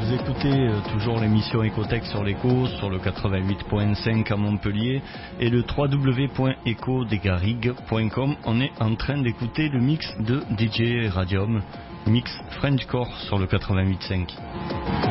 Vous écoutez toujours l'émission Ecotech sur l'Eco, sur le 88.5 à Montpellier et le www.ecodesgarrigues.com. On est en train d'écouter le mix de DJ Radium, mix Frenchcore sur le 88.5.